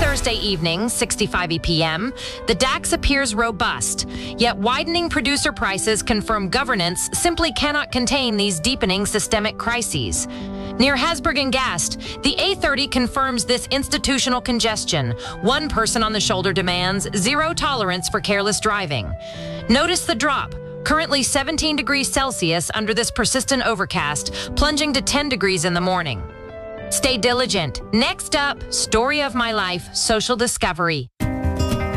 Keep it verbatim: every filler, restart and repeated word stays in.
Thursday evening, sixty-five E P M, the DAX appears robust, yet widening producer prices confirm governance simply cannot contain these deepening systemic crises. Near Hasburg and Gast, the A thirty confirms this institutional congestion. One person on the shoulder demands zero tolerance for careless driving. Notice the drop. Currently seventeen degrees Celsius under this persistent overcast, plunging to ten degrees in the morning. Stay diligent. Next up, story of my life, social discovery.